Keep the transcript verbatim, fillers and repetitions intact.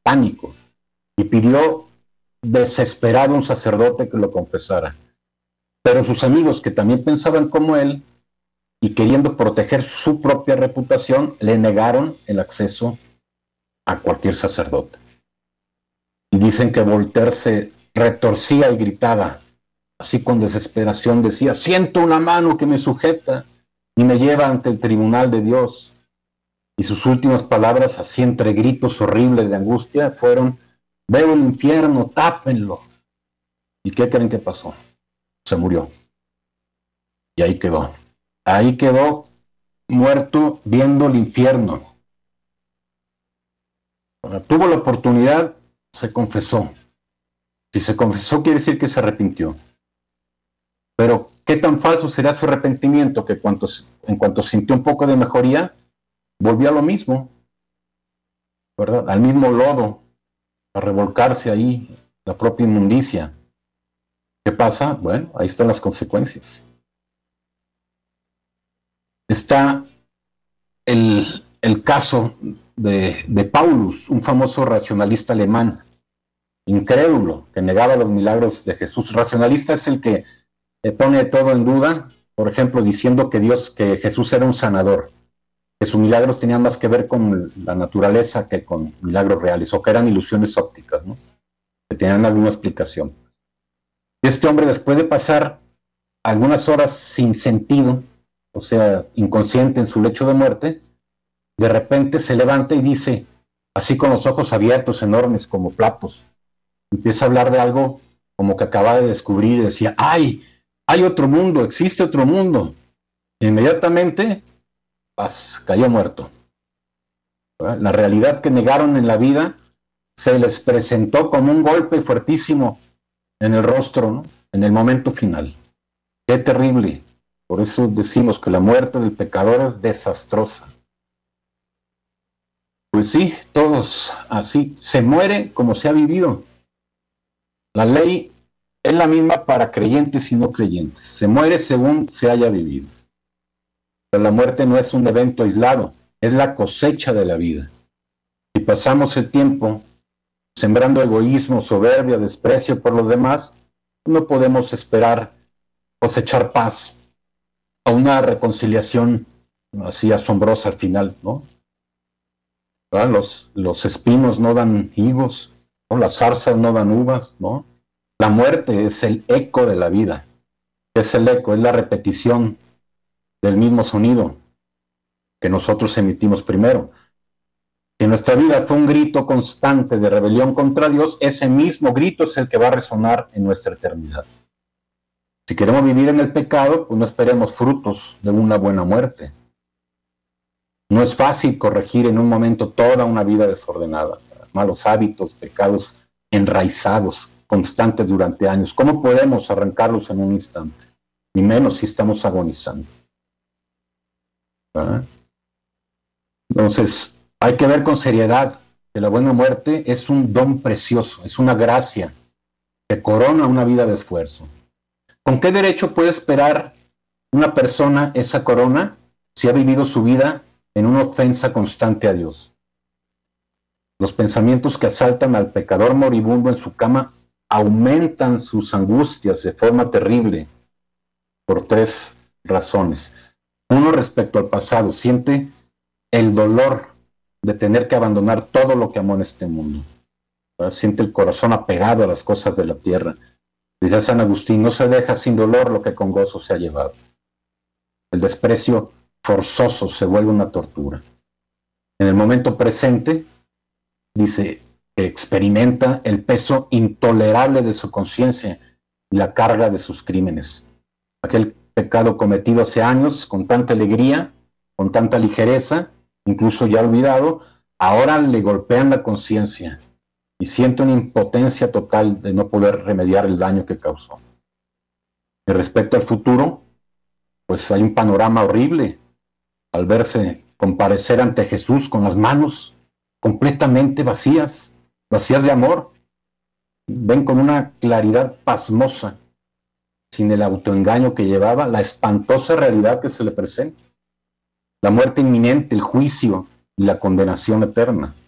pánico y pidió desesperado a un sacerdote que lo confesara. Pero sus amigos, que también pensaban como él y queriendo proteger su propia reputación, le negaron el acceso a cualquier sacerdote. Y dicen que Voltaire se retorcía y gritaba, así con desesperación decía, siento una mano que me sujeta y me lleva ante el tribunal de Dios. Y sus últimas palabras, así entre gritos horribles de angustia, fueron, veo el infierno, tápenlo. ¿Y qué creen que pasó? Se murió. Y ahí quedó. Ahí quedó muerto viendo el infierno. Cuando tuvo la oportunidad, se confesó. Si se confesó, quiere decir que se arrepintió. Pero, ¿qué tan falso será su arrepentimiento que cuanto, en cuanto sintió un poco de mejoría, volvió a lo mismo, ¿verdad? Al mismo lodo, a revolcarse ahí, la propia inmundicia. ¿Qué pasa? Bueno, ahí están las consecuencias. Está el, el caso de, de Paulus, un famoso racionalista alemán, incrédulo, que negaba los milagros de Jesús. Racionalista es el que pone todo en duda, por ejemplo, diciendo que Dios, que Jesús era un sanador, que sus milagros tenían más que ver con la naturaleza que con milagros reales, o que eran ilusiones ópticas, ¿no? Que tenían alguna explicación. Y este hombre, después de pasar algunas horas sin sentido, o sea, inconsciente en su lecho de muerte, de repente se levanta y dice, así con los ojos abiertos, enormes, como platos, empieza a hablar de algo como que acaba de descubrir y decía, ¡ay! Hay otro mundo, existe otro mundo. E inmediatamente paz, cayó muerto. La realidad que negaron en la vida se les presentó como un golpe fuertísimo en el rostro, ¿no? En el momento final. Qué terrible. Por eso decimos que la muerte del pecador es desastrosa. Pues sí, todos así. Se muere como se ha vivido. La ley es la misma para creyentes y no creyentes. Se muere según se haya vivido. Pero la muerte no es un evento aislado, es la cosecha de la vida. Si pasamos el tiempo sembrando egoísmo, soberbia, desprecio por los demás, no podemos esperar cosechar paz o una reconciliación así asombrosa al final, ¿no? Los, los espinos no dan higos, ¿no? Las zarzas no dan uvas, ¿no? La muerte es el eco de la vida. Es el eco, es la repetición del mismo sonido que nosotros emitimos primero. Si nuestra vida fue un grito constante de rebelión contra Dios, ese mismo grito es el que va a resonar en nuestra eternidad. Si queremos vivir en el pecado, pues no esperemos frutos de una buena muerte. No es fácil corregir en un momento toda una vida desordenada, malos hábitos, pecados enraizados, constantes durante años. ¿Cómo podemos arrancarlos en un instante? Ni menos si estamos agonizando. ¿Verdad? Entonces, hay que ver con seriedad que la buena muerte es un don precioso, es una gracia que corona una vida de esfuerzo. ¿Con qué derecho puede esperar una persona esa corona si ha vivido su vida en una ofensa constante a Dios? Los pensamientos que asaltan al pecador moribundo en su cama aumentan sus angustias de forma terrible por tres razones. Uno, respecto al pasado, siente el dolor de tener que abandonar todo lo que amó en este mundo. Siente el corazón apegado a las cosas de la tierra. Dice San Agustín, no se deja sin dolor lo que con gozo se ha llevado. El desprecio forzoso se vuelve una tortura. En el momento presente, dice que experimenta el peso intolerable de su conciencia y la carga de sus crímenes. Aquel pecado cometido hace años con tanta alegría, con tanta ligereza, incluso ya olvidado, ahora le golpean la conciencia y siente una impotencia total de no poder remediar el daño que causó. Y respecto al futuro, pues hay un panorama horrible al verse comparecer ante Jesús con las manos completamente vacías, vacías de amor. Ven con una claridad pasmosa, sin el autoengaño que llevaba, la espantosa realidad que se le presenta. La muerte inminente, el juicio y la condenación eterna.